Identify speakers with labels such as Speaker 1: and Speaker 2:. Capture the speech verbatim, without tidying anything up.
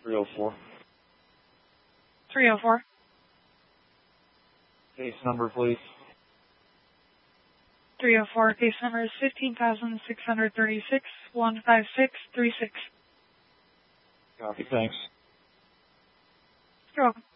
Speaker 1: three oh four.
Speaker 2: three oh four.
Speaker 1: Case number, please.
Speaker 2: three oh four, case number is fifteen thousand six hundred thirty-six, one five six three six.
Speaker 1: Copy, thanks.
Speaker 2: You're welcome.